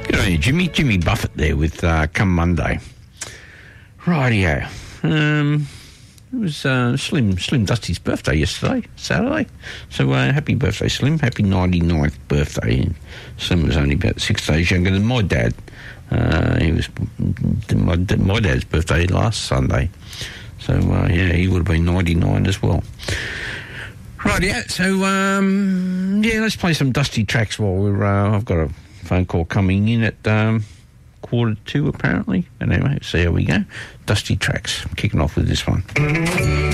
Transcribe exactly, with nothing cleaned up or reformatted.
Good on you, Jimmy. Jimmy Buffett there with uh, Come Monday. Rightio. Um, it was uh, Slim Slim Dusty's birthday yesterday, Saturday. So uh, happy birthday, Slim. Happy ninety-ninth birthday. Slim was only about six days younger than my dad. Uh, he was my, my dad's birthday last Sunday. So, uh, yeah, he would have been ninety-nine as well. Right, yeah, so, um, yeah, let's play some Dusty tracks while we're, uh, I've got a phone call coming in at um, quarter to two, apparently. And anyway, see how we go. Dusty tracks. Kicking off with this one.